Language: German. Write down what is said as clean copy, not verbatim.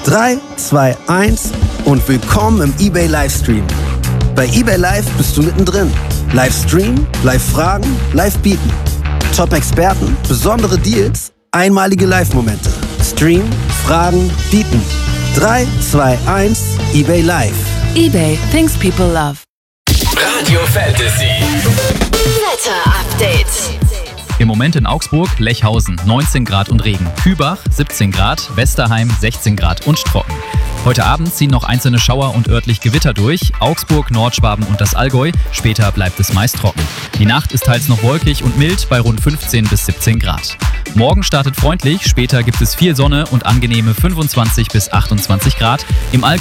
3, 2, 1 und willkommen im eBay Livestream. Bei eBay Live bist du mittendrin. Livestream, Live-Fragen, Live-Bieten. Top-Experten, besondere Deals, einmalige Live-Momente. Stream, Fragen, Bieten. 3, 2, 1, eBay Live. eBay, things people love. Radio Fantasy. Wetter-Update. Im Moment in Augsburg, Lechhausen 19 Grad und Regen, Kübach 17 Grad, Westerheim 16 Grad und trocken. Heute Abend ziehen noch einzelne Schauer und örtlich Gewitter durch, Augsburg, Nordschwaben und das Allgäu, später bleibt es meist trocken. Die Nacht ist teils noch wolkig und mild bei rund 15 bis 17 Grad. Morgen startet freundlich, später gibt es viel Sonne und angenehme 25 bis 28 Grad, im Allgäu